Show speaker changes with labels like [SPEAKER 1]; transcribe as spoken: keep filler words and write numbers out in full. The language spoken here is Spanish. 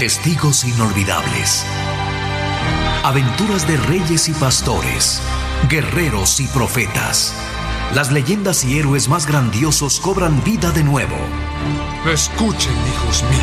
[SPEAKER 1] Testigos inolvidables. Aventuras de reyes y pastores, guerreros y profetas. Las leyendas y héroes más grandiosos cobran vida de nuevo.
[SPEAKER 2] Escuchen, hijos míos.